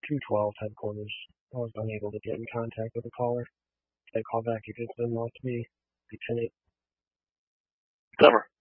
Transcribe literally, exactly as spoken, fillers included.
two twelve headquarters. I was unable to get in contact with the caller. If they call back, you can send them off to me. Lieutenant. Cover.